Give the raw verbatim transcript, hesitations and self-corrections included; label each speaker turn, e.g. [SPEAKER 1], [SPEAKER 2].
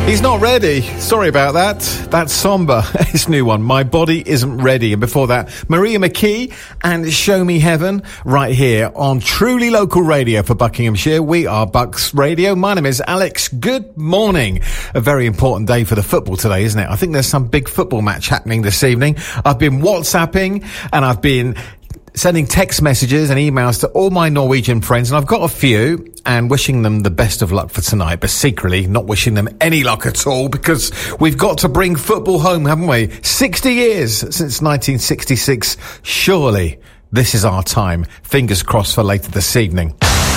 [SPEAKER 1] He's not ready. Sorry about that. That's somber. His new one, My Body Isn't Ready. And before that, Maria McKee and Show Me Heaven right here on truly local radio for Buckinghamshire. We are Bucks Radio. My name is Alex. Good morning. A very important day for the football today, isn't it? I think there's some big football match happening this evening. I've been WhatsApping and I've been sending text messages and emails to all my Norwegian friends, and I've got a few, and wishing them the best of luck for tonight, but secretly not wishing them any luck at all, because we've got to bring football home, haven't we? sixty years since nineteen sixty-six. Surely this is our time. Fingers crossed for later this evening.